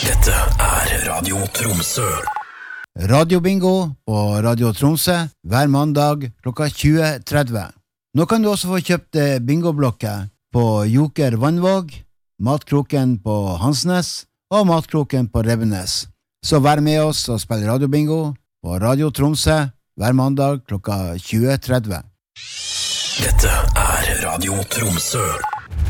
Dette Radio Tromsø. Radiobingo på Radio Tromsø hver mandag klokka 20.30. Nå kan du også få kjøpt bingoblokker på Joker Vannvåg, Matkroken på Hansnes og Matkroken på Revenes. Så vær med oss og spill radiobingo på Radio Tromsø hver mandag klokka 20.30. Dette Radio Tromsø.